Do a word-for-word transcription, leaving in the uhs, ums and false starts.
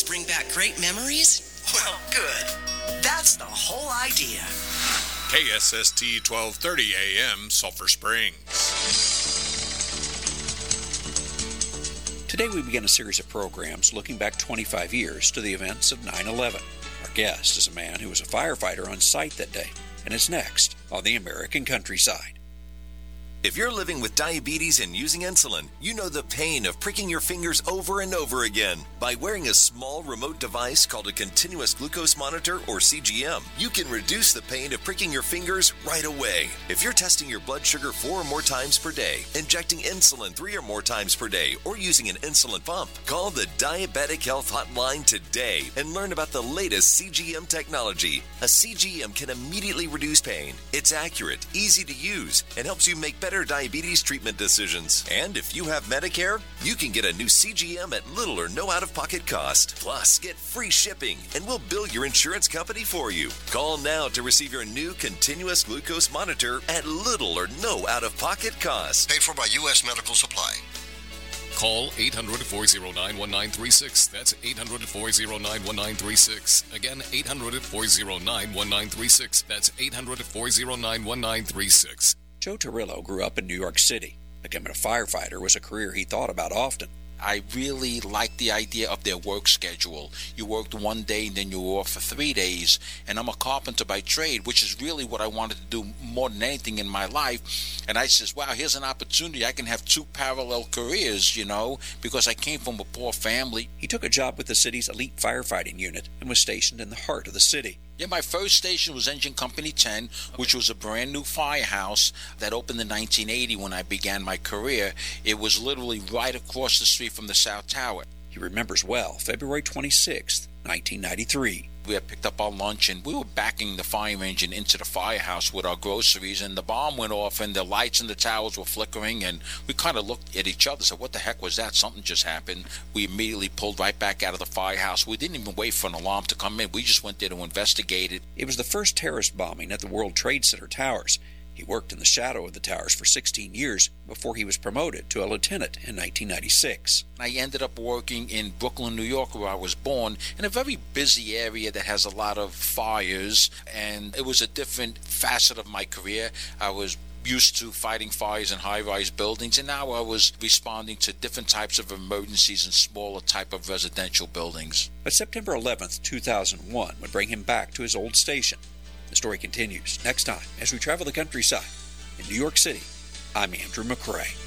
bring back great memories? Well, good. That's the whole idea. K S S T twelve thirty A M, Sulphur Springs. Today we begin a series of programs looking back twenty-five years to the events of nine eleven. Our guest is a man who was a firefighter on site that day, and is next on the American Countryside. If you're living with diabetes and using insulin, you know the pain of pricking your fingers over and over again. By wearing a small remote device called a continuous glucose monitor, or C G M, you can reduce the pain of pricking your fingers right away. If you're testing your blood sugar four or more times per day, injecting insulin three or more times per day, or using an insulin pump, call the Diabetic Health Hotline today and learn about the latest C G M technology. A C G M can immediately reduce pain. It's accurate, easy to use, and helps you make better diabetes treatment decisions. And if you have Medicare, you can get a new C G M at little or no out-of-pocket cost. Plus, get free shipping, and we'll bill your insurance company for you. Call now to receive your new continuous glucose monitor at little or no out-of-pocket cost. Paid for by U S Medical Supply. Call eight hundred, four oh nine, one nine three six. That's eight hundred, four oh nine, one nine three six. Again, eight hundred, four oh nine, one nine three six. That's eight hundred, four oh nine, one nine three six. Joe Torillo grew up in New York City. Becoming a firefighter was a career he thought about often. I really liked the idea of their work schedule. You worked one day and then you were off for three days. And I'm a carpenter by trade, which is really what I wanted to do more than anything in my life. And I says, wow, here's an opportunity. I can have two parallel careers, you know, because I came from a poor family. He took a job with the city's elite firefighting unit and was stationed in the heart of the city. Yeah, my first station was Engine Company ten, which was a brand new firehouse that opened in nineteen eighty when I began my career. It was literally right across the street from the South Tower. He remembers well February twenty-sixth, nineteen ninety-three. We had picked up our lunch and we were backing the fire engine into the firehouse with our groceries, and the bomb went off and the lights in the towers were flickering, and we kind of looked at each other and said, what the heck was that? Something just happened. We immediately pulled right back out of the firehouse. We didn't even wait for an alarm to come in. We just went there to investigate it. It was the first terrorist bombing at the World Trade Center towers. He worked in the shadow of the towers for sixteen years before he was promoted to a lieutenant in nineteen ninety-six. I ended up working in Brooklyn, New York, where I was born, in a very busy area that has a lot of fires, and it was a different facet of my career. I was used to fighting fires in high-rise buildings, and now I was responding to different types of emergencies in smaller type of residential buildings. But September eleventh, two thousand one would bring him back to his old station. The story continues next time as we travel the countryside. In New York City, I'm Andrew McCrae.